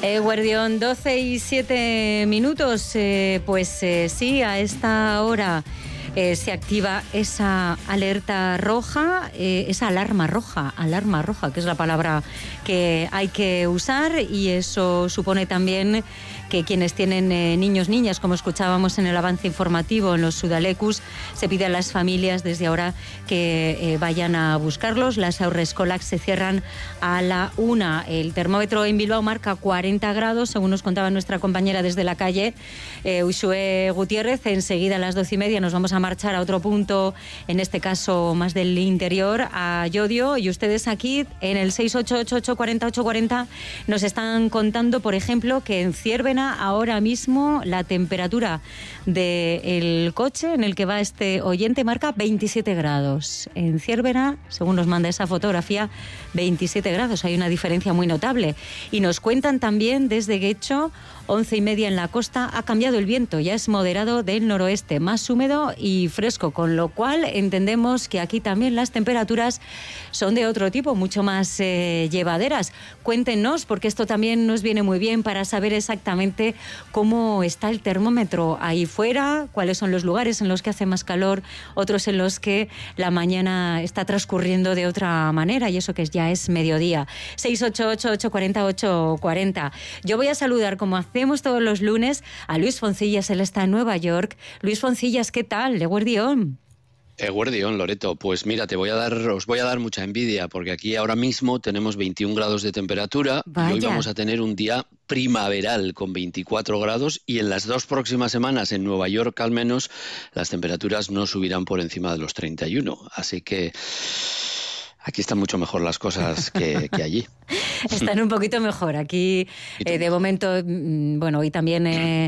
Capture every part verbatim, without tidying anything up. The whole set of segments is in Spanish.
Eh, Guardión, doce y siete minutos. Eh, pues eh, sí, a esta hora eh, se activa esa alerta roja, eh, esa alarma roja, alarma roja, que es la palabra que hay que usar, y eso supone también que quienes tienen eh, niños, niñas, como escuchábamos en el avance informativo en los Sudalecus, se pide a las familias desde ahora que eh, vayan a buscarlos. Las haurreskolak se cierran a la una. El termómetro en Bilbao marca cuarenta grados, según nos contaba nuestra compañera desde la calle, eh, Uxue Gutiérrez. Enseguida a las doce y media nos vamos a marchar a otro punto, en este caso más del interior, a Llodio, y ustedes aquí en el seis ocho ocho ocho cuatro ocho cuatro cero nos están contando, por ejemplo, que en Ciervena ahora mismo la temperatura del coche en el que va este oyente marca veintisiete grados. En Ciervena, según nos manda esa fotografía, veintisiete grados. Hay una diferencia muy notable. Y nos cuentan también desde Guecho, once y media en la costa, ha cambiado el viento, ya es moderado del noroeste, más húmedo y fresco, con lo cual entendemos que aquí también las temperaturas son de otro tipo, mucho más eh, llevaderas. Cuéntenos, porque esto también nos viene muy bien para saber exactamente cómo está el termómetro ahí fuera, cuáles son los lugares en los que hace más calor, otros en los que la mañana está transcurriendo de otra manera, y eso que ya es mediodía. seis ocho ocho ocho cuatro ocho cuatro cero. Yo voy a saludar, como hacemos todos los lunes, a Luis Foncillas. Él está en Nueva York. Luis Foncillas, ¿qué tal? De Guardión. Eguardión, Loreto, pues mira, te voy a dar, os voy a dar mucha envidia, porque aquí ahora mismo tenemos veintiún grados de temperatura. Vaya. Y hoy vamos a tener un día primaveral con veinticuatro grados, y en las dos próximas semanas en Nueva York al menos las temperaturas no subirán por encima de los treinta y uno, así que aquí están mucho mejor las cosas que, que allí. Están un poquito mejor. Aquí, eh, de momento, bueno, hoy también eh,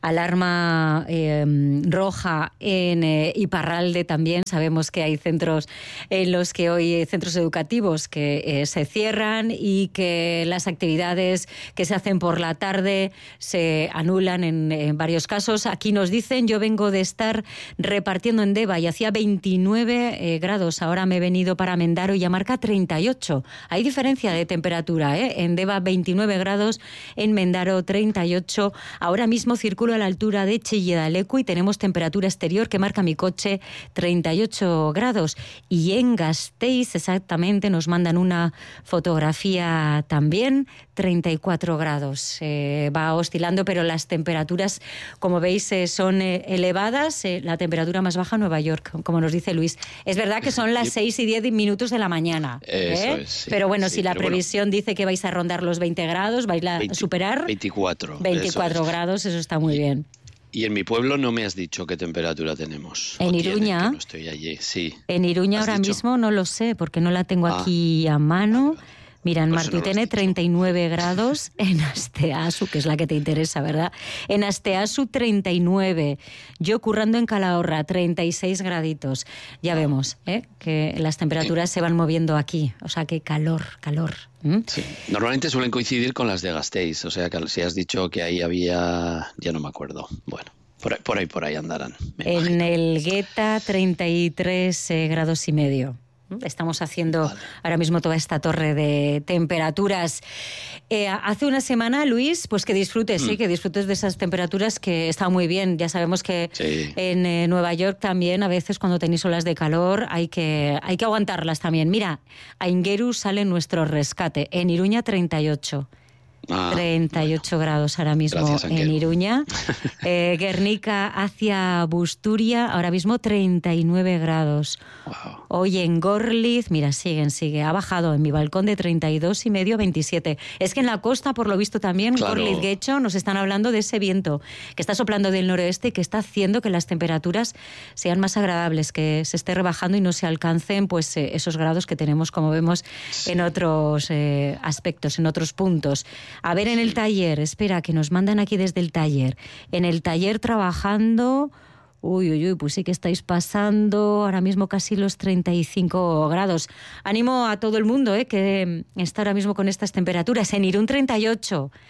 alarma eh, roja en eh, Iparralde también. Sabemos que hay centros en los que hoy, centros educativos que eh, se cierran, y que las actividades que se hacen por la tarde se anulan en, en varios casos. Aquí nos dicen, yo vengo de estar repartiendo en Deva y hacía veintinueve eh, grados. Ahora me he venido para Mendaro y ya marca treinta y ocho. Hay diferencia de temperatura. ¿Eh? En Deva veintinueve grados, en Mendaro treinta y ocho. Ahora mismo circulo a la altura de Chilledalecu y tenemos temperatura exterior que marca mi coche treinta y ocho grados. Y en Gasteiz exactamente nos mandan una fotografía también, treinta y cuatro grados. Eh, va oscilando, pero las temperaturas, como veis, eh, son eh, elevadas. Eh, la temperatura más baja en Nueva York, como nos dice Luis. Es verdad que son las seis y diez minutos de la mañana. ¿eh? Eso es, sí, pero bueno, sí, si la pero previsión bueno. dice que vais a rondar los veinte grados, vais a veinte, superar veinticuatro. veinticuatro eso grados, eso está muy bien. Y en mi pueblo no me has dicho qué temperatura tenemos. En Iruña. Tienen, que no estoy allí, sí. En Iruña ahora dicho? mismo no lo sé, porque no la tengo ah. aquí a mano. Vale, vale. Mira, en Martutene no treinta y nueve grados, en Asteasu, que es la que te interesa, ¿verdad? En Asteasu treinta y nueve, yo currando en Calahorra treinta y seis graditos. Ya ah. vemos ¿eh? que las temperaturas sí. se van moviendo aquí, o sea que calor, calor. ¿Mm? Sí. Normalmente suelen coincidir con las de Gasteiz, o sea que si has dicho que ahí había, ya no me acuerdo, bueno. Por ahí, por ahí, por ahí andarán. En imagino. El Gueta treinta y tres eh, grados y medio. Estamos haciendo vale. ahora mismo toda esta torre de temperaturas. Eh, hace una semana, Luis, pues que disfrutes, mm. ¿sí? que disfrutes de esas temperaturas, que está muy bien. Ya sabemos que sí. en eh, Nueva York también, a veces cuando tenéis olas de calor, hay que, hay que aguantarlas también. Mira, a Ingeru sale nuestro rescate. En Iruña treinta y ocho. Ah, treinta y ocho bueno. grados ahora mismo. Gracias, en Iruña. eh, Guernica hacia Busturia, ahora mismo treinta y nueve grados. Wow. Hoy en Gorliz, mira, siguen, sigue. Ha bajado en mi balcón de treinta y dos y medio a veintisiete. Es que en la costa, por lo visto también, claro. Gorliz, Guecho, nos están hablando de ese viento que está soplando del noroeste y que está haciendo que las temperaturas sean más agradables, que se esté rebajando y no se alcancen pues eh, esos grados que tenemos, como vemos, sí. en otros eh, aspectos, en otros puntos. A ver, en el taller, espera, que nos mandan aquí desde el taller. En el taller trabajando, uy, uy, uy, pues sí que estáis pasando ahora mismo casi los treinta y cinco grados. Animo a todo el mundo, ¿eh? que está ahora mismo con estas temperaturas. En Irún treinta y ocho,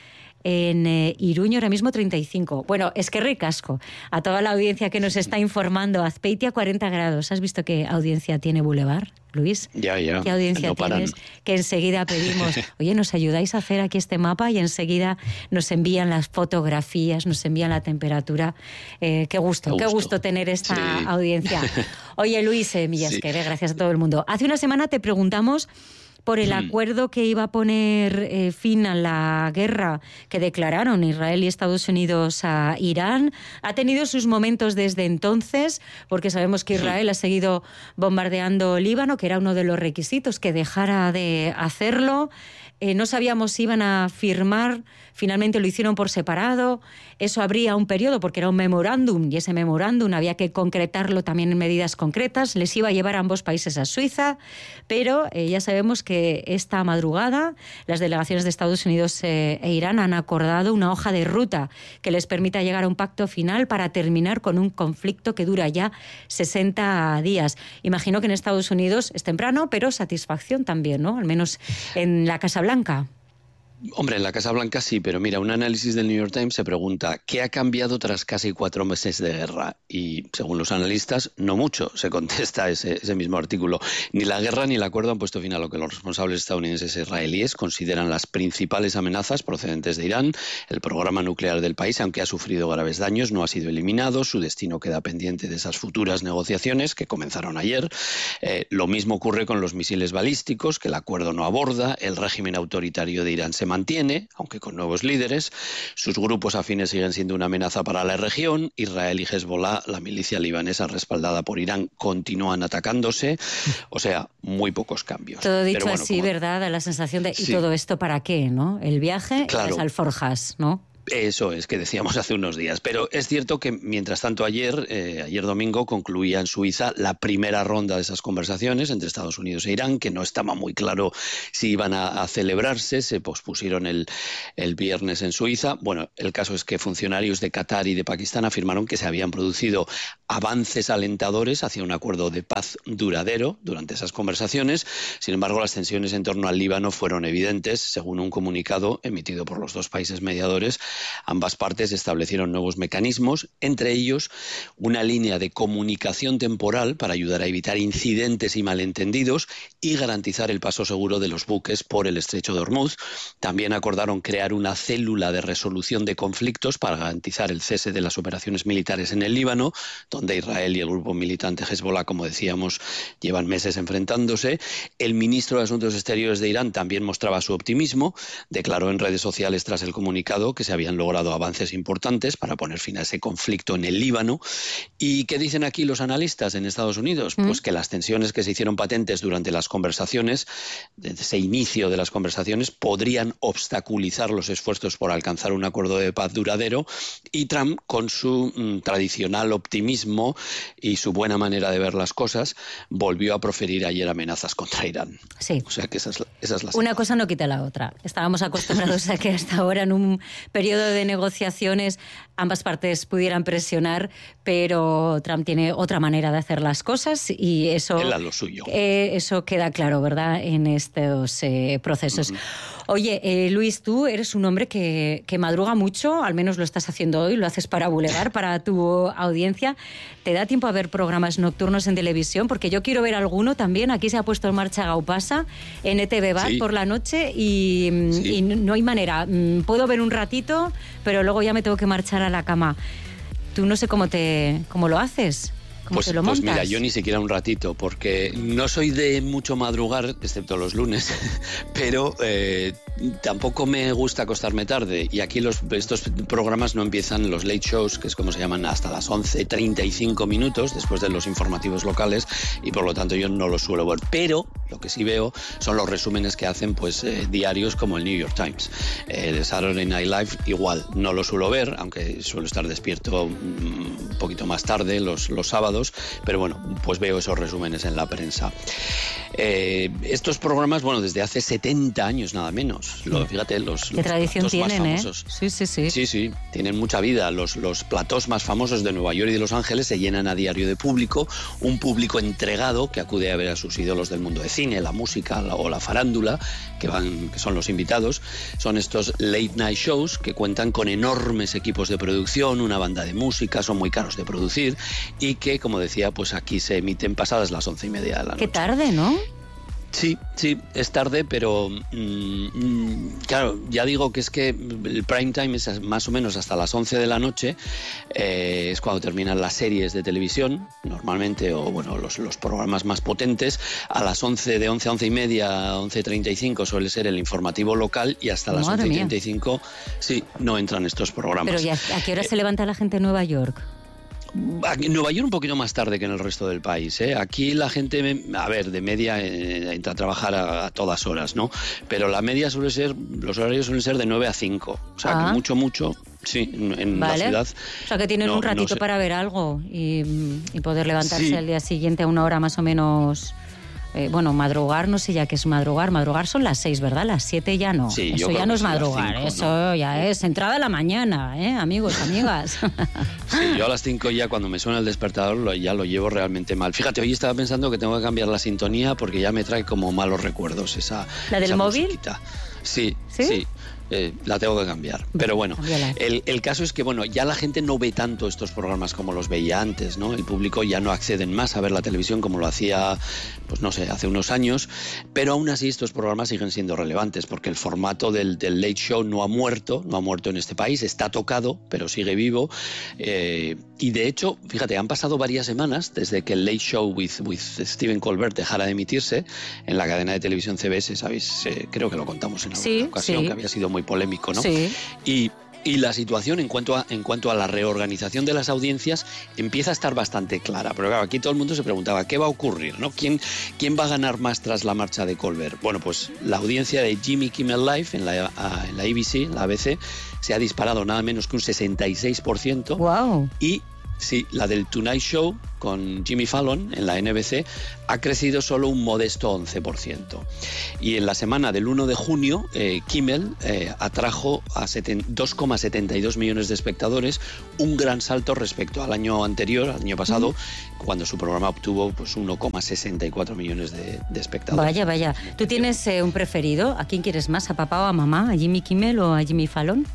en eh, Iruña ahora mismo treinta y cinco. Bueno, es que ricasco a toda la audiencia que nos está informando. Azpeitia cuarenta grados. ¿Has visto qué audiencia tiene Boulevard, Luis? Ya, ya. ¿Qué audiencia no tienes? Que enseguida pedimos, oye, ¿nos ayudáis a hacer aquí este mapa? Y enseguida nos envían las fotografías, nos envían la temperatura. Eh, qué gusto, qué gusto, qué gusto tener esta sí. audiencia. Oye, Luis eh, Millasquer, sí. gracias a todo el mundo. Hace una semana te preguntamos por el acuerdo que iba a poner eh, fin a la guerra que declararon Israel y Estados Unidos a Irán. Ha tenido sus momentos desde entonces, porque sabemos que Israel ha seguido bombardeando Líbano, que era uno de los requisitos, que dejara de hacerlo. Eh, no sabíamos si iban a firmar, finalmente lo hicieron por separado. Eso abría un periodo porque era un memorándum y ese memorándum había que concretarlo también en medidas concretas. Les iba a llevar a ambos países a Suiza, pero eh, ya sabemos que esta madrugada las delegaciones de Estados Unidos eh, e Irán han acordado una hoja de ruta que les permita llegar a un pacto final para terminar con un conflicto que dura ya sesenta días. Imagino que en Estados Unidos es temprano, pero satisfacción también, ¿no? Al menos en la Casa Blanca. Hombre, en la Casa Blanca sí, pero mira, un análisis del New York Times se pregunta ¿qué ha cambiado tras casi cuatro meses de guerra? Y según los analistas, no mucho, se contesta ese, ese mismo artículo. Ni la guerra ni el acuerdo han puesto fin a lo que los responsables estadounidenses e israelíes consideran las principales amenazas procedentes de Irán. El programa nuclear del país, aunque ha sufrido graves daños, no ha sido eliminado. Su destino queda pendiente de esas futuras negociaciones que comenzaron ayer. Eh, lo mismo ocurre con los misiles balísticos, que el acuerdo no aborda. El régimen autoritario de Irán se mantiene, aunque con nuevos líderes. Sus grupos afines siguen siendo una amenaza para la región. Israel y Hezbollah, la milicia libanesa respaldada por Irán, continúan atacándose. O sea, muy pocos cambios. Todo dicho Pero bueno, así, como... ¿verdad? Da la sensación de, ¿y sí. todo esto para qué, no? El viaje claro. y las alforjas, ¿no? Eso es, que decíamos hace unos días. Pero es cierto que, mientras tanto, ayer, eh, ayer domingo, concluía en Suiza la primera ronda de esas conversaciones entre Estados Unidos e Irán, que no estaba muy claro si iban a, a celebrarse. Se pospusieron el, el viernes en Suiza. Bueno, el caso es que funcionarios de Qatar y de Pakistán afirmaron que se habían producido avances alentadores hacia un acuerdo de paz duradero durante esas conversaciones. Sin embargo, las tensiones en torno al Líbano fueron evidentes. Según un comunicado emitido por los dos países mediadores, ambas partes establecieron nuevos mecanismos, entre ellos una línea de comunicación temporal para ayudar a evitar incidentes y malentendidos y garantizar el paso seguro de los buques por el estrecho de Hormuz. También acordaron crear una célula de resolución de conflictos para garantizar el cese de las operaciones militares en el Líbano, donde Israel y el grupo militante Hezbollah, como decíamos, llevan meses enfrentándose. El ministro de Asuntos Exteriores de Irán también mostraba su optimismo. Declaró en redes sociales tras el comunicado que se había habían logrado avances importantes para poner fin a ese conflicto en el Líbano. ¿Y qué dicen aquí los analistas en Estados Unidos? ¿Mm? Pues que las tensiones que se hicieron patentes durante las conversaciones, desde ese inicio de las conversaciones, podrían obstaculizar los esfuerzos por alcanzar un acuerdo de paz duradero, y Trump, con su mm, tradicional optimismo y su buena manera de ver las cosas, volvió a proferir ayer amenazas contra Irán. Sí. O sea que esa es la, esa es la Una cosa no quita la otra. Estábamos acostumbrados a que hasta ahora, en un periodo de negociaciones, ambas partes pudieran presionar, pero Trump tiene otra manera de hacer las cosas y eso, Él a lo suyo. Eh, eso queda claro, ¿verdad?, en estos eh, procesos. Uh-huh. Oye, eh, Luis, tú eres un hombre que, que madruga mucho, al menos lo estás haciendo hoy, lo haces para Boulevard, para tu audiencia. ¿Te da tiempo a ver programas nocturnos en televisión? Porque yo quiero ver alguno también. Aquí se ha puesto en marcha Gaupasa en E T V Bat sí. por la noche y, sí. y no hay manera. Puedo ver un ratito, pero luego ya me tengo que marchar a la cama. Tú no sé cómo te cómo lo haces. ¿Cómo pues, te lo pues montas? Mira, yo ni siquiera un ratito, porque no soy de mucho madrugar, excepto los lunes, pero eh, tampoco me gusta acostarme tarde. Y aquí los, estos programas no empiezan, los late shows, que es como se llaman, hasta las once treinta y cinco minutos, después de los informativos locales, y por lo tanto yo no los suelo ver. Pero lo que sí veo son los resúmenes que hacen pues eh, diarios como el New York Times. Eh, de Saturday Night Live igual, no lo suelo ver, aunque suelo estar despierto un poquito más tarde los, los sábados. Pero bueno, pues veo esos resúmenes en la prensa. Eh, estos programas, bueno, desde hace setenta años nada menos, los, los fíjate, los, Qué los tradición tienen, más famosos. ¿eh? Sí, sí, sí. Sí, sí, tienen mucha vida. Los, los platós más famosos de Nueva York y de Los Ángeles se llenan a diario de público, un público entregado que acude a ver a sus ídolos del mundo de cine, la música la, o la farándula, que, van, que son los invitados. Son estos late night shows que cuentan con enormes equipos de producción, una banda de música, son muy caros de producir y que, como decía, pues aquí se emiten pasadas las once y media de la noche. Qué tarde, ¿no? Sí, sí, es tarde, pero mmm, claro, ya digo que es que el prime time es más o menos hasta las once de la noche, eh, es cuando terminan las series de televisión, normalmente, o bueno, los, los programas más potentes. A las once, de once a once y media, once treinta y cinco suele ser el informativo local y hasta las once treinta y cinco, sí, no entran estos programas. Pero ¿ya a qué hora eh, se levanta la gente en Nueva York? En Nueva York un poquito más tarde que en el resto del país, ¿eh? Aquí la gente, a ver, de media eh, entra a trabajar a, a todas horas, ¿no? Pero la media suele ser, los horarios suelen ser de nueve a cinco. O sea, ah. que mucho, mucho, sí, en, en vale. la ciudad. O sea, que tienen no, un ratito no sé. para ver algo y, y poder levantarse sí. al día siguiente a una hora más o menos... Eh, bueno, madrugar, no sé ya qué es madrugar. Madrugar son las seis, ¿verdad? Las siete ya no. Sí, eso ya no es madrugar, cinco, eso ¿no? ya sí. es entrada a la mañana, ¿eh? Amigos, amigas. Sí, yo a las cinco ya cuando me suena el despertador lo, ya lo llevo realmente mal. Fíjate, hoy estaba pensando que tengo que cambiar la sintonía porque ya me trae como malos recuerdos esa ¿La del esa móvil? Musiquita. Sí, sí. sí. Eh, la tengo que cambiar. Pero bueno, el, el caso es que bueno, ya la gente no ve tanto estos programas como los veía antes, ¿no? El público ya no accede más a ver la televisión como lo hacía, pues no sé, hace unos años, pero aún así estos programas siguen siendo relevantes porque el formato del, del Late Show no ha muerto, no ha muerto en este país, está tocado, pero sigue vivo. Eh, y de hecho, fíjate, han pasado varias semanas desde que el Late Show with, with Stephen Colbert dejara de emitirse en la cadena de televisión C B S, ¿sabéis? Eh, creo que lo contamos en alguna sí, ocasión, sí. que había sido muy polémico, ¿no? Sí. Y, y la situación en cuanto, a, en cuanto a la reorganización de las audiencias empieza a estar bastante clara. Pero claro, aquí todo el mundo se preguntaba, ¿qué va a ocurrir, ¿no? ¿Quién, quién va a ganar más tras la marcha de Colbert? Bueno, pues la audiencia de Jimmy Kimmel Live en la, a, en la A B C, la A B C, se ha disparado nada menos que un sesenta y seis por ciento. ¡Wow! Y sí, la del Tonight Show con Jimmy Fallon en la N B C ha crecido solo un modesto once por ciento. Y en la semana del uno de junio, eh, Kimmel eh, atrajo a dos coma setenta y dos millones de espectadores, un gran salto respecto al año anterior, al año pasado, mm. cuando su programa obtuvo pues, uno coma sesenta y cuatro millones de, de espectadores. Vaya, vaya. ¿Tú tienes eh, un preferido? ¿A quién quieres más? ¿A papá o a mamá? ¿A Jimmy Kimmel o a Jimmy Fallon?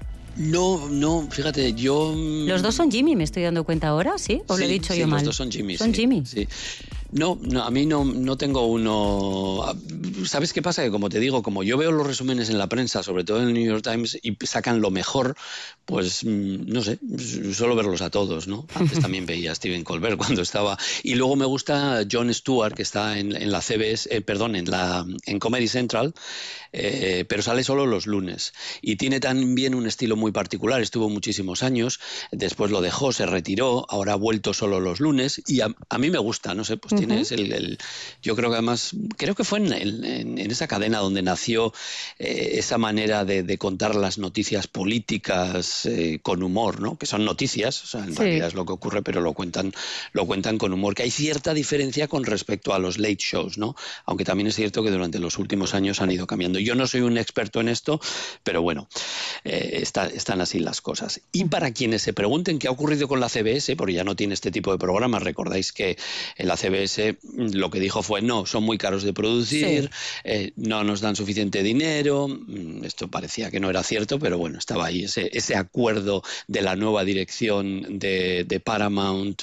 No, no, fíjate, yo... Los dos son Jimmy, me estoy dando cuenta ahora, ¿sí? ¿O sí, lo he dicho sí, yo mal? Los dos son Jimmy. Son sí, Jimmy. Sí. No, no, a mí no, no tengo uno... ¿Sabes qué pasa? Que como te digo, como yo veo los resúmenes en la prensa, sobre todo en el New York Times, y sacan lo mejor, pues no sé, suelo verlos a todos, ¿no? Antes también veía a Stephen Colbert cuando estaba... Y luego me gusta Jon Stewart, que está en, en la C B S, eh, perdón, en, la, en Comedy Central, eh, pero sale solo los lunes. Y tiene también un estilo muy particular, estuvo muchísimos años, después lo dejó, se retiró, ahora ha vuelto solo los lunes, y a, a mí me gusta, no sé, pues uh-huh. tienes el, el... Yo creo que además, creo que fue en, en, en esa cadena donde nació eh, esa manera de, de contar las noticias políticas eh, con humor, ¿no? Que son noticias, o sea, en sí. realidad es lo que ocurre, pero lo cuentan, lo cuentan con humor, que hay cierta diferencia con respecto a los late shows, ¿no? Aunque también es cierto que durante los últimos años han ido cambiando. Yo no soy un experto en esto, pero bueno, eh, está, están así las cosas. Y para quienes se pregunten qué ha ocurrido con la C B S, porque ya no tiene este tipo de programas, recordáis que en la C B S lo que dijo fue, no, son muy caros de producir, sí. eh, no nos dan suficiente dinero. Esto parecía que no era cierto, pero bueno, estaba ahí ese, ese acuerdo de la nueva dirección de, de Paramount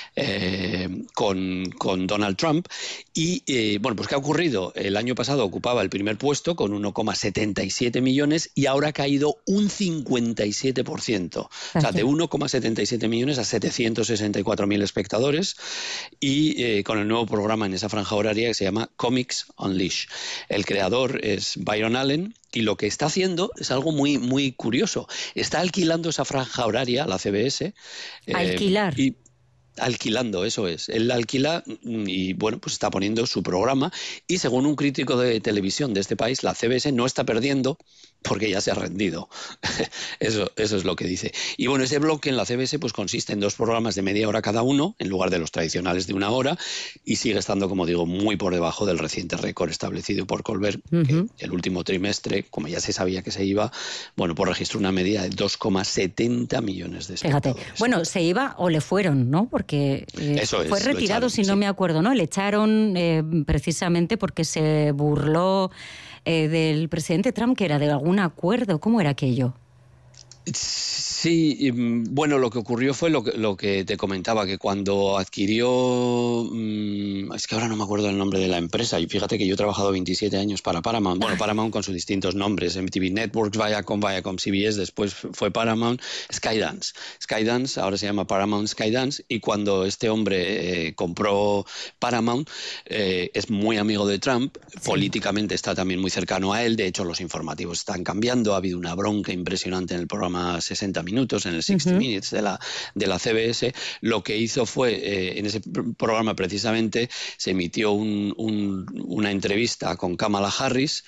eh, con, con Donald Trump. Y eh, bueno, pues ¿qué ha ocurrido? El año pasado ocupaba el primer puesto con uno coma setenta y siete millones y ahora ha caído un cincuenta y siete por ciento. O sea, de uno coma setenta y siete millones a setecientos sesenta y cuatro mil espectadores y eh, con el nuevo programa en esa franja horaria que se llama Comics Unleashed. El creador es Byron Allen y lo que está haciendo es algo muy, muy curioso. Está alquilando esa franja horaria a la C B S. Alquilar. Eh, y Alquilando, eso es. Él la alquila y, bueno, pues está poniendo su programa y, según un crítico de televisión de este país, la C B S no está perdiendo porque ya se ha rendido. Eso, eso es lo que dice. Y bueno, ese bloque en la C B S pues consiste en dos programas de media hora cada uno, en lugar de los tradicionales de una hora, y sigue estando, como digo, muy por debajo del reciente récord establecido por Colbert, uh-huh. que el último trimestre, como ya se sabía que se iba, bueno, pues registró una media de dos coma setenta millones de espectadores. Fíjate, bueno, se iba o le fueron, ¿no? Porque eh, eso es, fue retirado, echaron, si no sí. me acuerdo, ¿no? Le echaron eh, precisamente porque se burló eh, del presidente Trump, que era de algún acuerdo. ¿Cómo era aquello? Sí, bueno, lo que ocurrió fue lo que, lo que te comentaba, que cuando adquirió, mmm, es que ahora no me acuerdo el nombre de la empresa, y fíjate que yo he trabajado veintisiete años para Paramount, bueno, Paramount con sus distintos nombres, M T V Networks, Viacom, Viacom C B S, después fue Paramount, Skydance. Skydance, ahora se llama Paramount Skydance, y cuando este hombre eh, compró Paramount, eh, es muy amigo de Trump, sí. Políticamente está también muy cercano a él, de hecho los informativos están cambiando, ha habido una bronca impresionante en el programa sesenta minutos, en el sesenta uh-huh. Minutes de la, de la C B S. Lo que hizo fue, eh, en ese programa precisamente, se emitió un, un, una entrevista con Kamala Harris,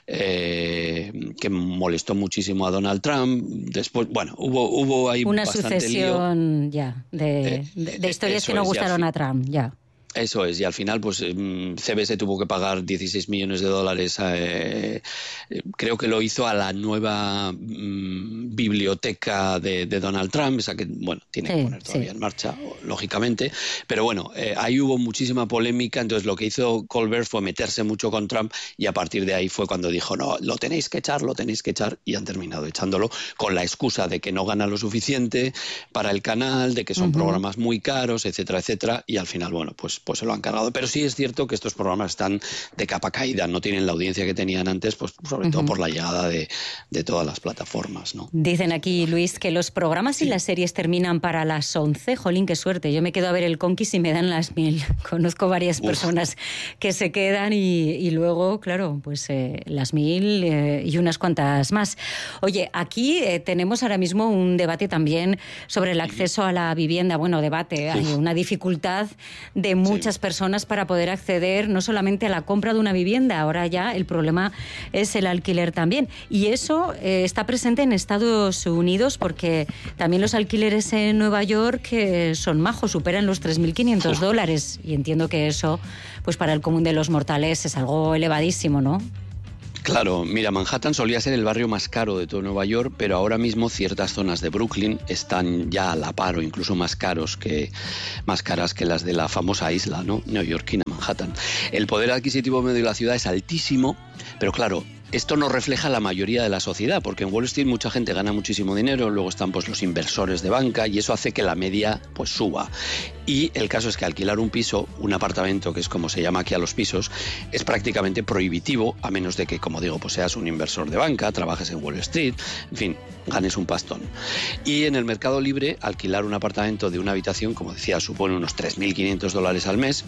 eh, que molestó muchísimo a Donald Trump. Después, bueno, hubo, hubo ahí una bastante sucesión lío. ya de, eh, de, de historias que es, no gustaron a Trump, ya. Eso es, y al final pues C B S tuvo que pagar dieciséis millones de dólares, eh, creo que lo hizo a la nueva mm, biblioteca de, de Donald Trump, esa que, bueno, tiene sí, que poner todavía sí. en marcha, lógicamente, pero bueno, eh, ahí hubo muchísima polémica, entonces lo que hizo Colbert fue meterse mucho con Trump, y a partir de ahí fue cuando dijo, no, lo tenéis que echar, lo tenéis que echar, y han terminado echándolo con la excusa de que no gana lo suficiente para el canal, de que son uh-huh. programas muy caros, etcétera, etcétera, y al final, bueno, pues pues se lo han cargado. Pero sí es cierto que estos programas están de capa caída, no tienen la audiencia que tenían antes, pues sobre uh-huh. todo por la llegada de, de todas las plataformas, ¿no? Dicen aquí, Luis, que los programas sí. y las series terminan para las once. Jolín, qué suerte. Yo me quedo a ver el Conquist y me dan las mil. Conozco varias Uf. personas que se quedan y, y luego, claro, pues eh, las mil eh, y unas cuantas más. Oye, aquí eh, tenemos ahora mismo un debate también sobre el acceso a la vivienda. Bueno, debate, hay una dificultad de muchas sí. personas para poder acceder no solamente a la compra de una vivienda, ahora ya el problema es el alquiler también. Y eso eh, está presente en Estados Unidos, porque también los alquileres en Nueva York eh, son majos, superan los tres mil quinientos dólares. Y entiendo que eso, pues para el común de los mortales, es algo elevadísimo, ¿no? Claro, mira, Manhattan solía ser el barrio más caro de todo Nueva York, pero ahora mismo ciertas zonas de Brooklyn están ya a la par o incluso más caros que más caras que las de la famosa isla, ¿no?, neoyorquina, Manhattan. El poder adquisitivo medio de la ciudad es altísimo, pero claro, esto no refleja la mayoría de la sociedad, porque en Wall Street mucha gente gana muchísimo dinero, luego están pues los inversores de banca, y eso hace que la media pues suba. Y el caso es que alquilar un piso, un apartamento, que es como se llama aquí a los pisos, es prácticamente prohibitivo, a menos de que, como digo, pues seas un inversor de banca, trabajes en Wall Street, en fin, ganes un pastón. Y en el mercado libre, alquilar un apartamento de una habitación, como decía, supone unos tres mil quinientos dólares al mes,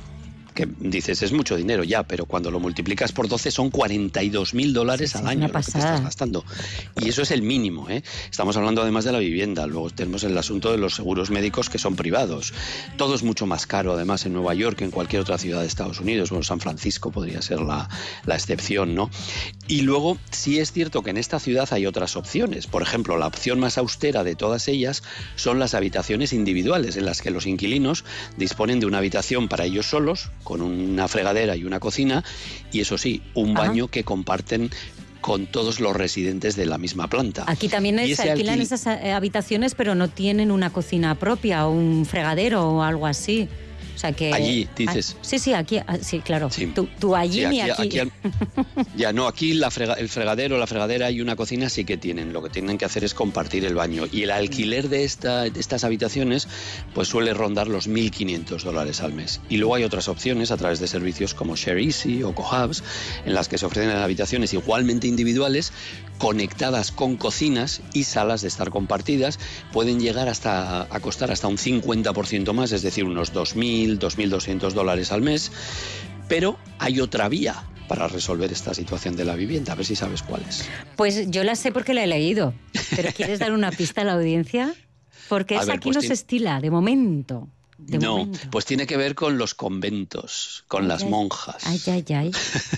que dices, es mucho dinero ya, pero cuando lo multiplicas por doce son cuarenta y dos mil dólares sí, al sí, año lo que te estás gastando. Y eso es el mínimo, ¿eh? Estamos hablando además de la vivienda, luego tenemos el asunto de los seguros médicos que son privados. Todo es mucho más caro, además, en Nueva York que en cualquier otra ciudad de Estados Unidos. Bueno, San Francisco podría ser la, la excepción, ¿no? Y luego, sí es cierto que en esta ciudad hay otras opciones. Por ejemplo, la opción más austera de todas ellas son las habitaciones individuales, en las que los inquilinos disponen de una habitación para ellos solos, con una fregadera y una cocina, y eso sí, un baño Ajá. que comparten con todos los residentes de la misma planta. Aquí también se alquilan alquil... esas habitaciones, pero no tienen una cocina propia o un fregadero o algo así. O sea que allí dices. Ah, sí, sí, aquí, sí, claro. Sí. Tú, tú allí sí, ni aquí. aquí. aquí ya no, aquí la frega, el fregadero, la fregadera y una cocina sí que tienen. Lo que tienen que hacer es compartir el baño. Y el alquiler de, esta, de estas habitaciones pues suele rondar los mil quinientos dólares al mes. Y luego hay otras opciones a través de servicios como ShareEasy o Cohubs, en las que se ofrecen habitaciones igualmente individuales, conectadas con cocinas y salas de estar compartidas. Pueden llegar hasta a costar hasta un cincuenta por ciento más, es decir, unos dos mil, dos mil doscientos dólares al mes. Pero hay otra vía para resolver esta situación de la vivienda, a ver si sabes cuál es. Pues yo la sé porque la he leído, pero ¿quieres dar una pista a la audiencia? Porque esa aquí pues no tiene... se estila, de momento. De no, momento. Pues tiene que ver con los conventos, con ay, las ay, monjas. Ay, ay, ay.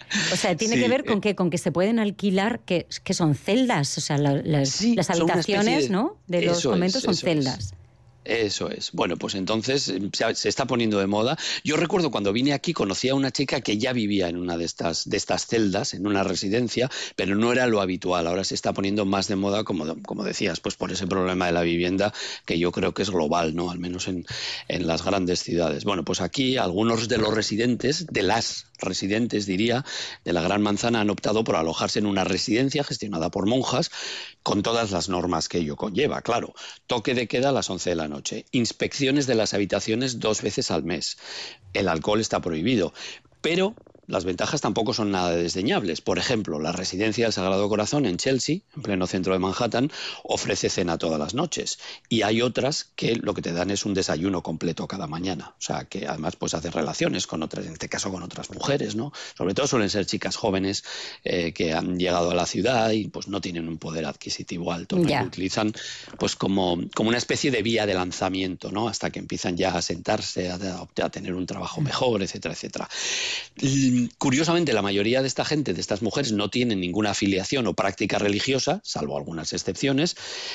O sea, tiene sí, que ver con, eh, que, con que se pueden alquilar, que, que son celdas, o sea, la, las, sí, las habitaciones de, ¿no? de los conventos es, son celdas. Es. Eso es. Bueno, pues entonces se, se está poniendo de moda. Yo recuerdo cuando vine aquí conocí a una chica que ya vivía en una de estas, de estas celdas, en una residencia, pero no era lo habitual. Ahora se está poniendo más de moda, como, como decías, pues por ese problema de la vivienda que yo creo que es global, ¿no? Al menos en, en las grandes ciudades. Bueno, pues aquí algunos de los residentes, de las residentes diría, de la Gran Manzana han optado por alojarse en una residencia gestionada por monjas con todas las normas que ello conlleva, claro. Toque de queda a las once de la noche. Inspecciones de las habitaciones dos veces al mes. El alcohol está prohibido, pero las ventajas tampoco son nada desdeñables. Por ejemplo, la Residencia del Sagrado Corazón en Chelsea, en pleno centro de Manhattan, ofrece cena todas las noches. Y hay otras que lo que te dan es un desayuno completo cada mañana. O sea, que además pues haces relaciones con otras, en este caso con otras mujeres, ¿no? Sobre todo suelen ser chicas jóvenes eh, que han llegado a la ciudad y pues no tienen un poder adquisitivo alto, ¿no? Yeah. Y lo utilizan pues como, como una especie de vía de lanzamiento, ¿no? Hasta que empiezan ya a sentarse, a, a tener un trabajo mejor, etcétera, etcétera. Y, curiosamente, la mayoría de esta gente, de estas mujeres, no tienen ninguna afiliación o práctica religiosa, salvo algunas excepciones,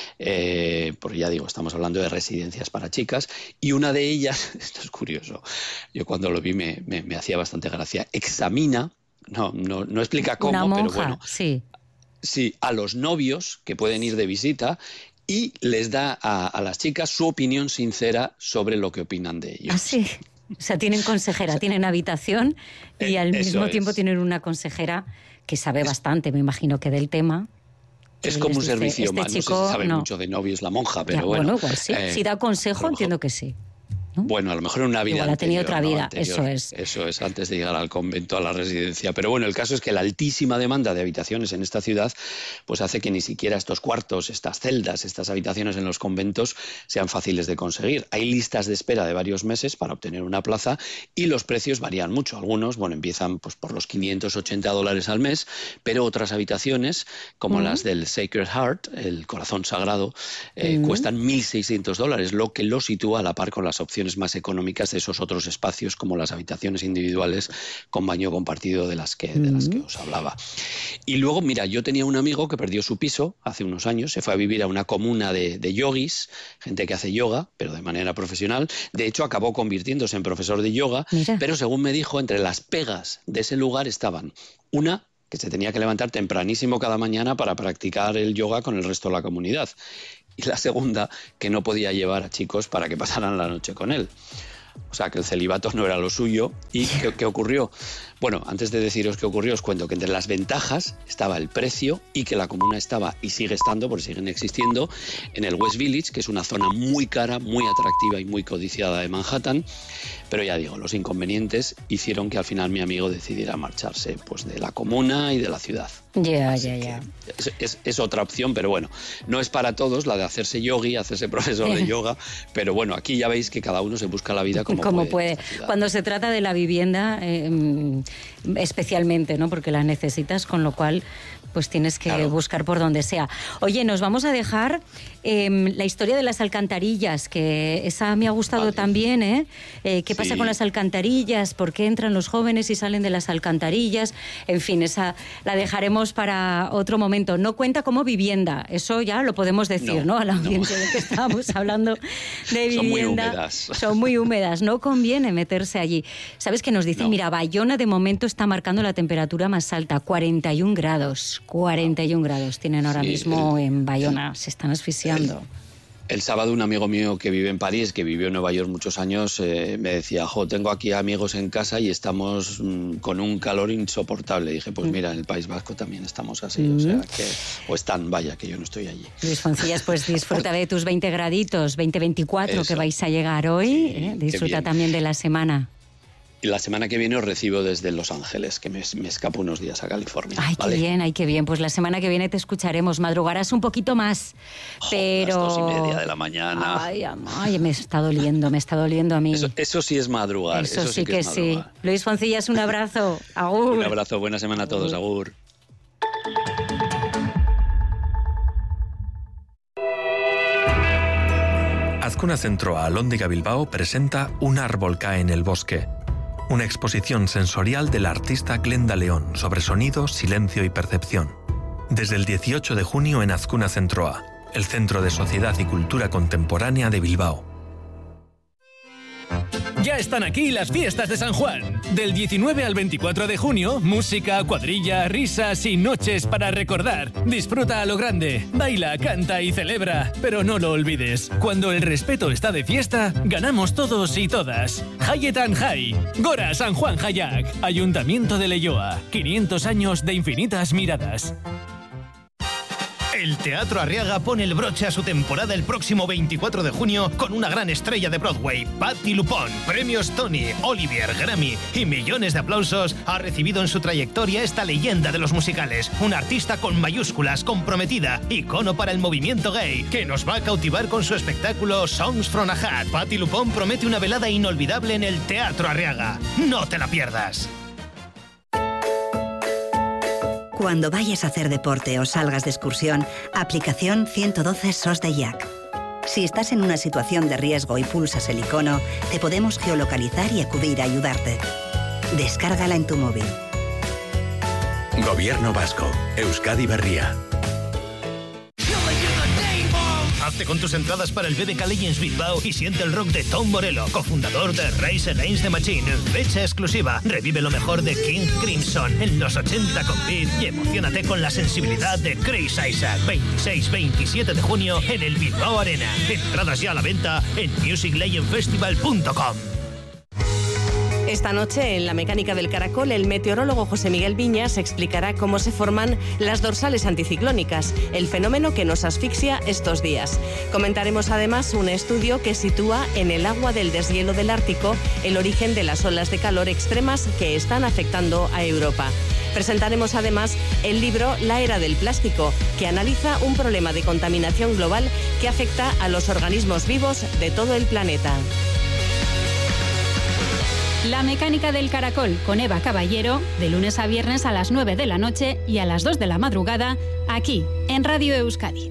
eh, porque ya digo, estamos hablando de residencias para chicas, y una de ellas, esto es curioso, yo cuando lo vi me, me, me hacía bastante gracia, examina, no, no, no explica cómo, una monja, pero bueno, sí. sí, a los novios que pueden ir de visita y les da a, a las chicas su opinión sincera sobre lo que opinan de ellos. ¿Ah, sí? O sea, tienen consejera, tienen habitación y al mismo tiempo es. tienen una consejera que sabe es, bastante, me imagino que del tema. Es como un dice, servicio este más, chico, no sé si sabe no. mucho de novios la monja, pero ya, bueno. Bueno, igual sí. Eh, si da consejo, entiendo que sí. ¿no? Bueno, a lo mejor en una vida Igual ha tenido anterior, otra vida, ¿no? Anterior, eso es. Eso es, antes de llegar al convento, a la residencia. Pero bueno, el caso es que la altísima demanda de habitaciones en esta ciudad pues hace que ni siquiera estos cuartos, estas celdas, estas habitaciones en los conventos sean fáciles de conseguir. Hay listas de espera de varios meses para obtener una plaza y los precios varían mucho. Algunos, bueno, empiezan pues por los quinientos ochenta dólares al mes, pero otras habitaciones, como uh-huh. las del Sacred Heart, el corazón sagrado, eh, uh-huh. cuestan mil seiscientos dólares, lo que lo sitúa a la par con las opciones más económicas de esos otros espacios como las habitaciones individuales con baño compartido de las que, de las que os hablaba. Y luego, mira, yo tenía un amigo que perdió su piso hace unos años, se fue a vivir a una comuna de, de yogis, gente que hace yoga, pero de manera profesional. De hecho, acabó convirtiéndose en profesor de yoga, mira. Pero según me dijo, entre las pegas de ese lugar estaban una, que se tenía que levantar tempranísimo cada mañana para practicar el yoga con el resto de la comunidad. Y la segunda, que no podía llevar a chicos para que pasaran la noche con él. O sea, que el celibato no era lo suyo. ¿Y qué, qué ocurrió? Bueno, antes de deciros qué ocurrió, os cuento que entre las ventajas estaba el precio y que la comuna estaba, y sigue estando, porque siguen existiendo, en el West Village, que es una zona muy cara, muy atractiva y muy codiciada de Manhattan. Pero ya digo, los inconvenientes hicieron que al final mi amigo decidiera marcharse pues, de la comuna y de la ciudad. Ya, ya, ya. Es, es, es otra opción, pero bueno, no es para todos la de hacerse yogi, hacerse profesor de yoga, pero bueno, aquí ya veis que cada uno se busca la vida como, como puede. puede. Cuando se trata de la vivienda, eh, especialmente, ¿no? Porque la necesitas, con lo cual pues tienes que claro. buscar por donde sea. Oye, nos vamos a dejar eh, la historia de las alcantarillas, que esa me ha gustado vale. también, ¿eh? eh ¿Qué sí. pasa con las alcantarillas? ¿Por qué entran los jóvenes y salen de las alcantarillas? En fin, esa la dejaremos para otro momento. No cuenta como vivienda, eso ya lo podemos decir, ¿no? ¿no? Al ambiente no. del que estábamos hablando de vivienda. Son muy húmedas. Son muy húmedas, no conviene meterse allí. ¿Sabes qué nos dicen? No. Mira, Bayona de momento está marcando la temperatura más alta, cuarenta y un grados. cuarenta y un grados tienen ahora sí, mismo el, en Bayona, el, se están asfixiando. El, el sábado un amigo mío que vive en París, que vivió en Nueva York muchos años, eh, me decía, jo, tengo aquí amigos en casa y estamos mm, con un calor insoportable. Y dije, pues mira, en el País Vasco también estamos así, mm. o sea, que, o están, vaya, que yo no estoy allí. Luis Foncillas, pues disfruta de tus veinte graditos, veinte veinticuatro Eso. que vais a llegar hoy, sí, ¿eh? Disfruta también de la semana. Y la semana que viene os recibo desde Los Ángeles, que me, me escapo unos días a California. Ay, ¿vale? Qué bien, ay, qué bien. Pues la semana que viene te escucharemos. Madrugarás un poquito más, oh, pero... Las dos y media de la mañana. Ay, ay, me está doliendo, me está doliendo a mí. Eso, eso sí es madrugar. Eso, eso sí, sí que, que es sí. Luis Foncillas, un abrazo. Agur. Un abrazo, buena semana a todos. Agur. Azcuna Centro Alhóndiga Bilbao presenta Un árbol cae en el bosque. una exposición sensorial del artista Glenda León sobre sonido, silencio y percepción. Desde el dieciocho de junio en Azkuna Centroa, el Centro de Sociedad y Cultura Contemporánea de Bilbao. Ya están aquí las fiestas de San Juan. Del diecinueve al veinticuatro de junio, música, cuadrilla, risas y noches para recordar. Disfruta a lo grande, baila, canta y celebra. Pero no lo olvides, cuando el respeto está de fiesta, ganamos todos y todas. Hayetan Hay, Gora San Juan Hayak, Ayuntamiento de Leioa, quinientos años de infinitas miradas. El Teatro Arriaga pone el broche a su temporada el próximo veinticuatro de junio con una gran estrella de Broadway, Patti LuPone. Premios Tony, Olivier, Grammy y millones de aplausos ha recibido en su trayectoria esta leyenda de los musicales. Una artista con mayúsculas, comprometida, icono para el movimiento gay, que nos va a cautivar con su espectáculo Songs from a Hat. Patti LuPone promete una velada inolvidable en el Teatro Arriaga. ¡No te la pierdas! Cuando vayas a hacer deporte o salgas de excursión, aplicación ciento doce S O S de I A C. Si estás en una situación de riesgo y pulsas el icono, te podemos geolocalizar y acudir a ayudarte. Descárgala en tu móvil. Gobierno Vasco. Euskadi Berria. Hazte con tus entradas para el B B K Legends Bilbao y siente el rock de Tom Morello, cofundador de Rise Against the Machine. Fecha exclusiva. Revive lo mejor de King Crimson en los ochenta con Beat y emocionate con la sensibilidad de Chris Isaac. veintiséis veintisiete de junio en el Bilbao Arena. Entradas ya a la venta en music legend festival punto com. Esta noche, en La Mecánica del Caracol, el meteorólogo José Miguel Viñas explicará cómo se forman las dorsales anticiclónicas, el fenómeno que nos asfixia estos días. Comentaremos además un estudio que sitúa en el agua del deshielo del Ártico el origen de las olas de calor extremas que están afectando a Europa. Presentaremos además el libro La Era del Plástico, que analiza un problema de contaminación global que afecta a los organismos vivos de todo el planeta. La Mecánica del Caracol con Eva Caballero, de lunes a viernes a las nueve de la noche y a las dos de la madrugada, aquí en Radio Euskadi.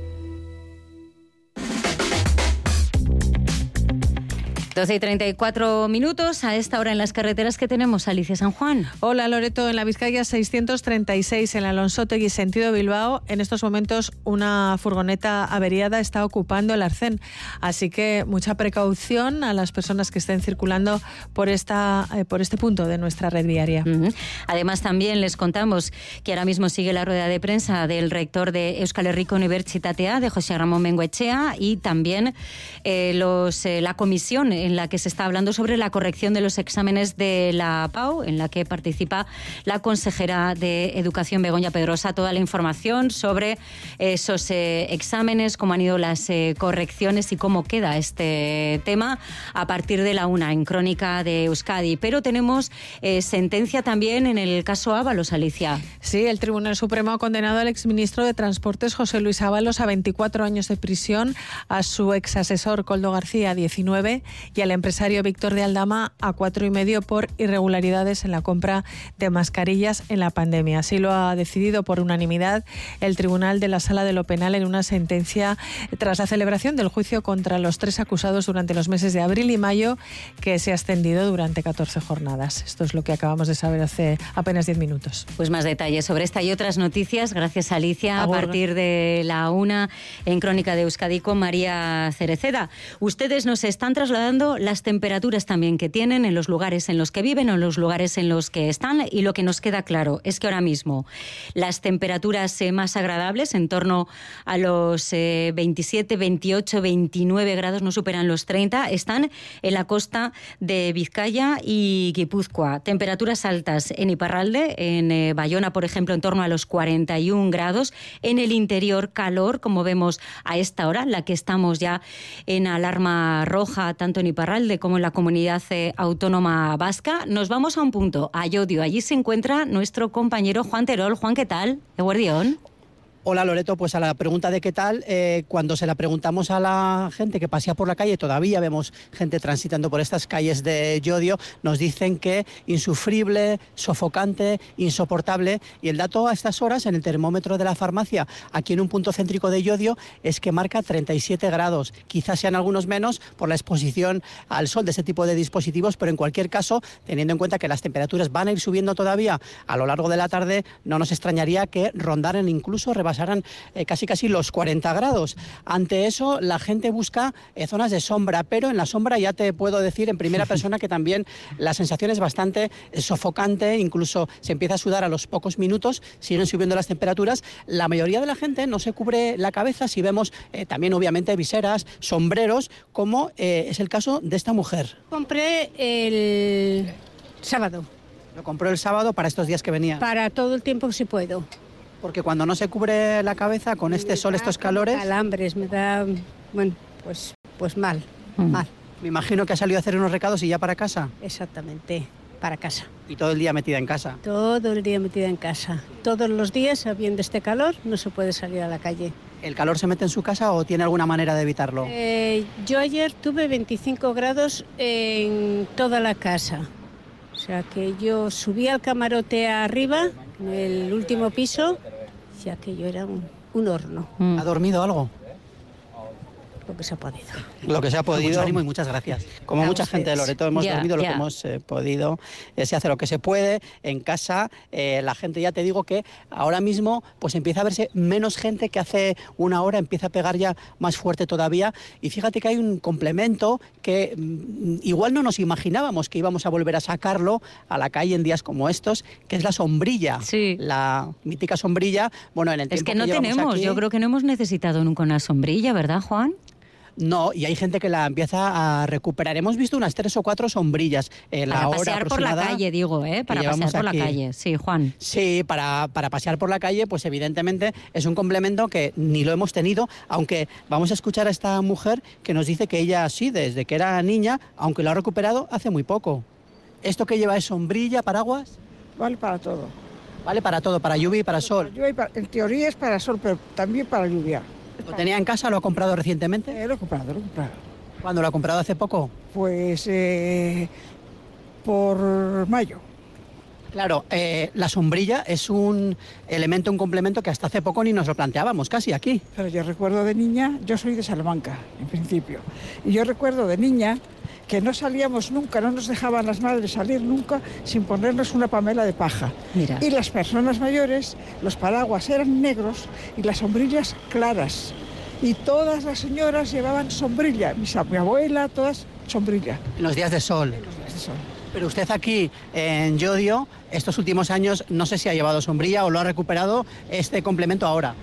doce y treinta y cuatro minutos. A esta hora en las carreteras que tenemos, Alicia San Juan. Hola, Loreto. En la Vizcaya seiscientos treinta y seis, en Alonsotegui, sentido Bilbao. En estos momentos una furgoneta averiada está ocupando el arcén. Así que mucha precaución a las personas que estén circulando por, esta, eh, por este punto de nuestra red viaria. Uh-huh. Además, también les contamos que ahora mismo sigue la rueda de prensa del rector de Euskal Herriko Unibertsitatea, de José Ramón Bengoechea, y también eh, los, eh, la comisión en la que se está hablando sobre la corrección de los exámenes de la P A U, en la que participa la consejera de Educación, Begoña Pedrosa. Toda la información sobre esos eh, exámenes, cómo han ido las eh, correcciones y cómo queda este tema a partir de la una en Crónica de Euskadi. Pero tenemos eh, sentencia también en el caso Ábalos, Alicia. Sí, el Tribunal Supremo ha condenado al exministro de Transportes, José Luis Ábalos, a veinticuatro años de prisión, a su exasesor Koldo García a diecinueve y al empresario Víctor de Aldama a cuatro y medio por irregularidades en la compra de mascarillas en la pandemia. Así lo ha decidido por unanimidad el Tribunal de la Sala de lo Penal en una sentencia tras la celebración del juicio contra los tres acusados durante los meses de abril y mayo, que se ha extendido durante catorce jornadas. Esto es lo que acabamos de saber hace apenas diez minutos. Pues más detalles sobre esta y otras noticias, gracias Alicia, Agur. A partir de la una en Crónica de Euskadi con María Cereceda. Ustedes nos están trasladando las temperaturas también que tienen en los lugares en los que viven o en los lugares en los que están, y lo que nos queda claro es que ahora mismo las temperaturas eh, más agradables, en torno a los eh, veintisiete, veintiocho, veintinueve grados, no superan los treinta, están en la costa de Vizcaya y Guipúzcoa. Temperaturas altas en Iparralde, en eh, Bayona, por ejemplo, en torno a los cuarenta y un grados. En el interior, calor, como vemos a esta hora, la que estamos ya en alarma roja, tanto en Iparralde como en la Comunidad eh, Autónoma Vasca. Nos vamos a un punto, a Llodio. Allí se encuentra nuestro compañero Juan Terol. Juan, ¿qué tal? Eguerdión. Hola Loreto, pues a la pregunta de qué tal, eh, cuando se la preguntamos a la gente que pasea por la calle, todavía vemos gente transitando por estas calles de Llodio, nos dicen que insufrible, sofocante, insoportable, y el dato a estas horas en el termómetro de la farmacia, aquí en un punto céntrico de Llodio, es que marca treinta y siete grados, quizás sean algunos menos por la exposición al sol de ese tipo de dispositivos, pero en cualquier caso, teniendo en cuenta que las temperaturas van a ir subiendo todavía a lo largo de la tarde, no nos extrañaría que rondaran incluso rebasaran eh, casi casi los cuarenta grados. Ante eso, la gente busca eh, zonas de sombra, pero en la sombra ya te puedo decir en primera persona que también la sensación es bastante eh, sofocante, incluso se empieza a sudar a los pocos minutos, siguen subiendo las temperaturas. La mayoría de la gente no se cubre la cabeza, si vemos eh, también obviamente viseras, sombreros, como eh, es el caso de esta mujer. Compré el sábado. Lo compró el sábado para estos días que venía. Para todo el tiempo que si puedo. Porque cuando no se cubre la cabeza con este sol, estos calores... Calambres, me da... Bueno, pues, pues mal, mm. mal. Me imagino que ha salido a hacer unos recados y ya para casa. Exactamente, para casa. ¿Y todo el día metida en casa? Todo el día metida en casa. Todos los días, habiendo este calor, no se puede salir a la calle. ¿El calor se mete en su casa o tiene alguna manera de evitarlo? Eh, yo ayer tuve veinticinco grados en toda la casa. O sea que yo subí al camarote arriba, en el último piso, ya que yo era un, un horno. ¿Ha dormido algo? Lo que se ha podido. Lo que se ha podido. Mucho ánimo y muchas gracias. Como mucha gente de Loreto hemos ya, dormido lo ya. que hemos eh, podido. Eh, se hace lo que se puede en casa. Eh, la gente, ya te digo que ahora mismo pues empieza a verse menos gente que hace una hora, empieza a pegar ya más fuerte todavía. Y fíjate que hay un complemento que mm, igual no nos imaginábamos que íbamos a volver a sacarlo a la calle en días como estos, que es la sombrilla. Sí. La mítica sombrilla. Bueno, en el Es tiempo que no que llevamos tenemos, aquí, yo creo que no hemos necesitado nunca una sombrilla, ¿verdad, Juan? No, y hay gente que la empieza a recuperar. Hemos visto unas tres o cuatro sombrillas en la Para hora pasear por la calle, digo, ¿eh? Para pasear por aquí. la calle, sí, Juan. Sí, para, para pasear por la calle, pues evidentemente es un complemento que ni lo hemos tenido, aunque vamos a escuchar a esta mujer que nos dice que ella sí, desde que era niña, aunque lo ha recuperado hace muy poco. ¿Esto que lleva es sombrilla, paraguas? Vale para todo. Vale para todo, para lluvia y para sol. Para lluvia y para, en teoría es para sol, pero también para lluvia. ¿Lo tenía en casa? ¿Lo ha comprado recientemente? Eh, lo he comprado, lo he comprado. ¿Cuándo lo ha comprado? ¿Hace poco? Pues eh, por mayo. Claro, eh, la sombrilla es un elemento, un complemento que hasta hace poco ni nos lo planteábamos, casi aquí. Pero yo recuerdo de niña, yo soy de Salamanca, en principio, y yo recuerdo de niña que no salíamos nunca, no nos dejaban las madres salir nunca sin ponernos una pamela de paja. Mira. Y las personas mayores, los paraguas eran negros y las sombrillas claras. Y todas las señoras llevaban sombrilla, mi, mi abuela, todas sombrilla. En los días de sol. En los días de sol. Pero usted aquí en Llodio, estos últimos años, no sé si ha llevado sombrilla o lo ha recuperado este complemento ahora.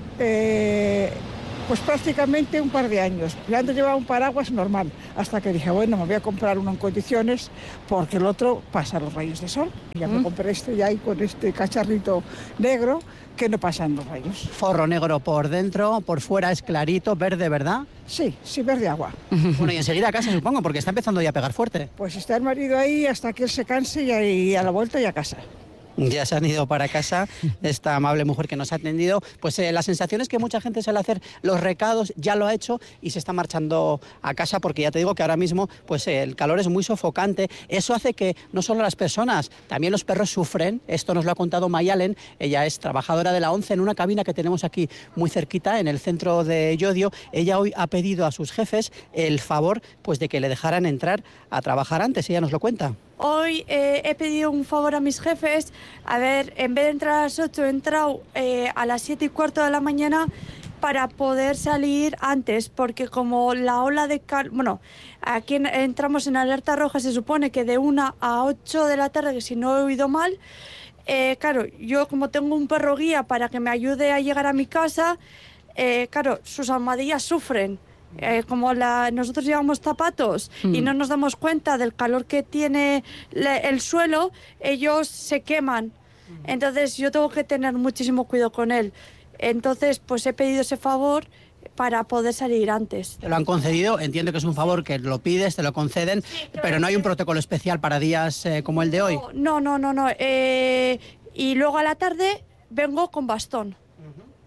Eh... Pues prácticamente un par de años. Yo antes llevaba un paraguas normal, hasta que dije, bueno, me voy a comprar uno en condiciones, porque el otro pasa los rayos de sol. Y ya mm. me compré este ya ahí con este cacharrito negro que no pasan los rayos. Forro negro por dentro, por fuera es clarito, verde, ¿verdad? Sí, sí, verde agua. Bueno, y enseguida a casa, supongo, porque está empezando ya a pegar fuerte. Pues está el marido ahí hasta que él se canse y, ahí, a la vuelta y a casa. Ya se han ido para casa, esta amable mujer que nos ha atendido. Pues eh, la sensación es que mucha gente suele hacer los recados, ya lo ha hecho y se está marchando a casa, porque ya te digo que ahora mismo pues eh, el calor es muy sofocante. Eso hace que no solo las personas, también los perros sufren. Esto nos lo ha contado Mayalen, ella es trabajadora de la ONCE en una cabina que tenemos aquí muy cerquita, en el centro de Llodio. Ella hoy ha pedido a sus jefes el favor pues de que le dejaran entrar a trabajar antes, ella nos lo cuenta. Hoy eh, he pedido un favor a mis jefes, a ver, en vez de entrar a las ocho, he entrado eh, a las siete y cuarto de la mañana para poder salir antes, porque como la ola de calor, bueno, aquí en, entramos en alerta roja, se supone que de una a ocho de la tarde, que si no he oído mal, eh, claro, yo como tengo un perro guía para que me ayude a llegar a mi casa, eh, claro, sus almohadillas sufren. Eh, como la, nosotros llevamos zapatos mm. y no nos damos cuenta del calor que tiene le, el suelo, ellos se queman. Mm. Entonces yo tengo que tener muchísimo cuidado con él. Entonces pues he pedido ese favor para poder salir antes. Te lo han concedido, entiendo que es un favor que lo pides, te lo conceden, sí, pero, pero no hay un protocolo especial para días eh, como el de hoy. No, no, no, no. Eh, y luego a la tarde vengo con bastón.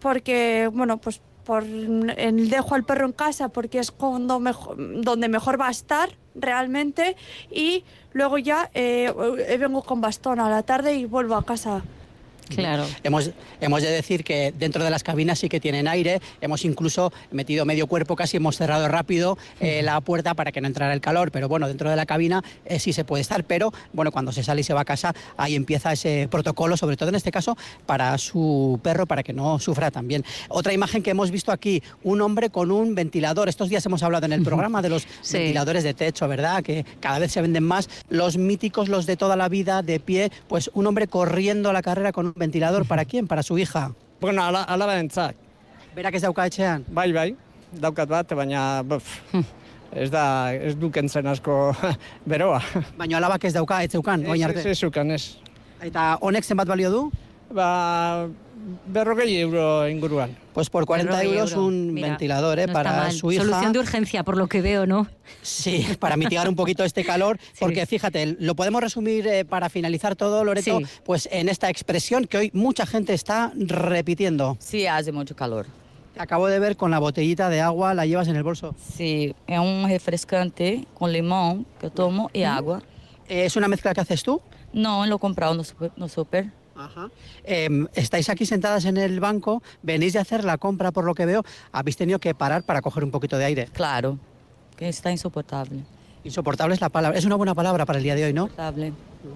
porque, bueno, pues por el dejo al perro en casa porque es cuando mejor, donde mejor va a estar realmente, y luego ya eh, vengo con bastón a la tarde y vuelvo a casa. Claro. Hemos, hemos de decir que dentro de las cabinas sí que tienen aire, hemos incluso metido medio cuerpo, casi hemos cerrado rápido eh, la puerta para que no entrara el calor, pero bueno, dentro de la cabina eh, sí se puede estar, pero bueno, cuando se sale y se va a casa, ahí empieza ese protocolo, sobre todo en este caso para su perro, para que no sufra también. Otra imagen que hemos visto aquí, un hombre con un ventilador. Estos días hemos hablado en el programa de los sí. ventiladores de techo, ¿verdad? Que cada vez se venden más, los míticos, los de toda la vida, de pie, pues un hombre corriendo a la carrera con un ventilador. ¿Para quién? ¿Para su hija? Bueno, ala, alabentzat. Berak ez dauka etxean? Bai, bai, daukat bat, baina buf, ez da, ez dukentzen asko beroa. Baina alabak ez dauka, ez zeukan, oin arte? Ez, ez zeukan, ez. Eta honek zenbat balio du? Ba, berrogei euro inguruan. Pues por cuarenta euros euro. un Mira, ventilador eh, no para su hija. Solución de urgencia, por lo que veo, ¿no? Sí, para mitigar un poquito este calor, sí. porque fíjate, lo podemos resumir eh, para finalizar todo, Loreto, sí. pues en esta expresión que hoy mucha gente está repitiendo. Sí, hace mucho calor. Acabo de ver con la botellita de agua, ¿la llevas en el bolso? Sí, es un refrescante con limón que tomo y ¿Mm? agua. ¿Es una mezcla que haces tú? No, lo he comprado en el super. No super. Ajá. Eh, estáis aquí sentadas en el banco, venís de hacer la compra, por lo que veo, habéis tenido que parar para coger un poquito de aire. Claro, que está insoportable. Insoportable es la palabra, es una buena palabra para el día de hoy, ¿no? Insoportable.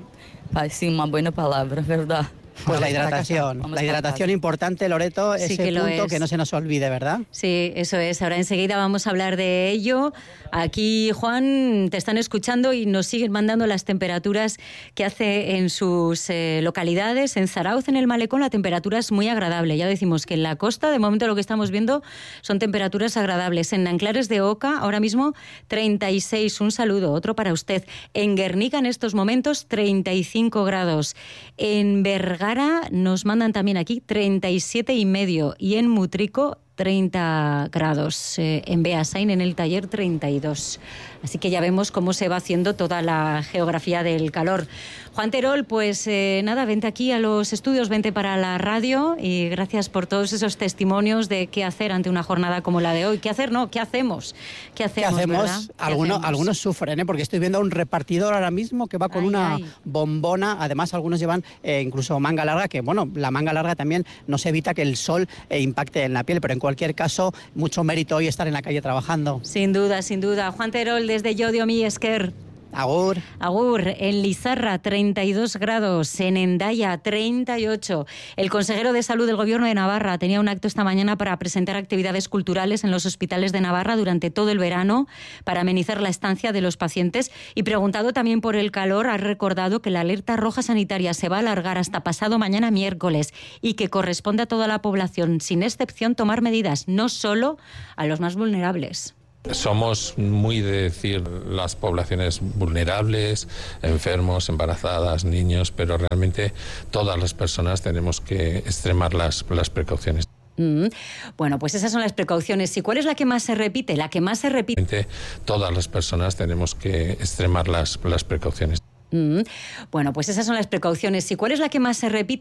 Sí, una buena palabra, ¿verdad? Pues la hidratación, la hidratación importante, Loreto, ese sí que punto que no se nos olvide, ¿verdad? Sí, eso es. Ahora enseguida vamos a hablar de ello. Aquí, Juan, te están escuchando y nos siguen mandando las temperaturas que hace en sus eh, localidades. En Zarauz, en el Malecón, la temperatura es muy agradable. Ya decimos que en la costa, de momento lo que estamos viendo son temperaturas agradables. En Nanclares de Oca, ahora mismo treinta y seis. Un saludo, otro para usted. En Guernica, en estos momentos, treinta y cinco grados. En Vergara nos mandan también aquí treinta y siete y medio, y en Mutrico treinta grados, eh, en Beasain, en el taller, treinta y dos. Así que ya vemos cómo se va haciendo toda la geografía del calor. Juan Terol, pues eh, nada, vente aquí a los estudios, vente para la radio, y gracias por todos esos testimonios de qué hacer ante una jornada como la de hoy. ¿Qué hacer? No, ¿qué hacemos? ¿Qué hacemos, ¿Qué hacemos? Algunos, algunos sufren, ¿eh? Porque estoy viendo a un repartidor ahora mismo que va con ay, una ay. bombona. Además, algunos llevan eh, incluso manga larga, que bueno, la manga larga también nos evita que el sol eh, impacte en la piel, pero en cualquier caso, mucho mérito hoy estar en la calle trabajando. Sin duda, sin duda. Juan Terol, desde Llodio Mi Esker. Agur. Agur. En Lizarra, treinta y dos grados. En Hendaya, treinta y ocho. El consejero de Salud del Gobierno de Navarra tenía un acto esta mañana para presentar actividades culturales en los hospitales de Navarra durante todo el verano para amenizar la estancia de los pacientes. Y preguntado también por el calor, ha recordado que la alerta roja sanitaria se va a alargar hasta pasado mañana miércoles y que corresponde a toda la población, sin excepción, tomar medidas, no solo a los más vulnerables. Somos muy de decir las poblaciones vulnerables, enfermos, embarazadas, niños, pero realmente todas las personas tenemos que extremar las, las precauciones. Mm. Bueno, pues esas son las precauciones. ¿Y cuál es la que más se repite? La que más se repite. Todas las personas tenemos que extremar las, las precauciones. Mm. Bueno, pues esas son las precauciones. ¿Y cuál es la que más se repite?